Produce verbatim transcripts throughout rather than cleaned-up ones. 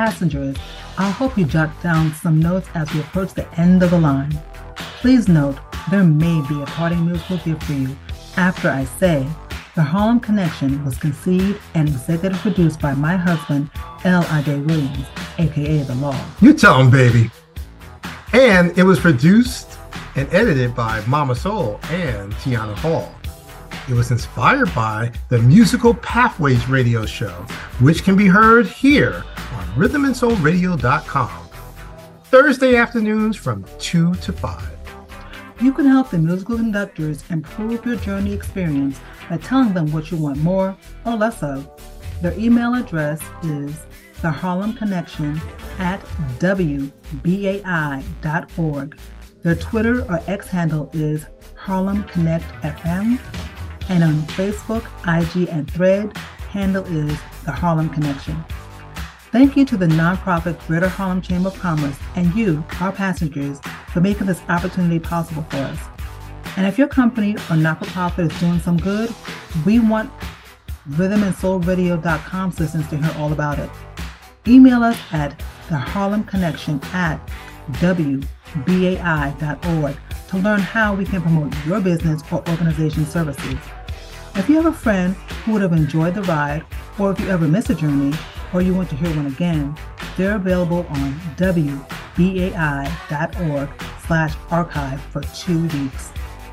passengers, I hope you jot down some notes as we approach the end of the line. Please note, there may be a parting musical gift for you after I say, The Harlem Connection was conceived and executive produced by my husband, L. Ade Williams, aka The Law. You tell him, baby. And it was produced and edited by Mama Soul and Tiana Hall. It was inspired by the Musical Pathways radio show, which can be heard here on rhythm and soul radio dot com, Thursday afternoons from two to five. You can help the musical conductors improve your journey experience by telling them what you want more or less of. Their email address is the harlem connection at w b a i dot org. Their Twitter or X handle is Harlem Connect F M. And on Facebook, I G, and Thread, handle is The Harlem Connection. Thank you to the nonprofit Greater Harlem Chamber of Commerce and you, our passengers, for making this opportunity possible for us. And if your company or not-for-profit is doing some good, we want rhythm and soul radio dot com citizens to hear all about it. Email us at the harlem connection at w b a i dot org to learn how we can promote your business or organization services. If you have a friend who would have enjoyed the ride, or if you ever miss a journey, or you want to hear one again, they're available on w b a i dot org slash archive for two weeks.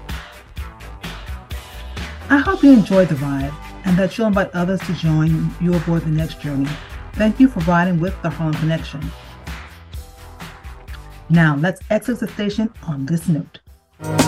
I hope you enjoyed the ride and that you'll invite others to join you aboard the next journey. Thank you for riding with the Harlem Connection. Now let's exit the station on this note.